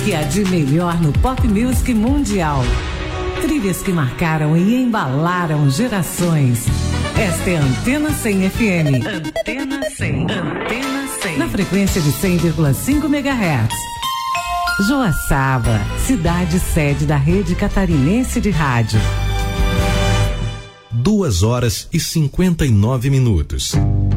que há de melhor no pop music mundial. Trilhas que marcaram e embalaram gerações. Esta é a Antena 100 FM. Antena 100. Antena 100. Na frequência de 100,5 MHz. Joaçaba, cidade sede da Rede Catarinense de Rádio. 2h59.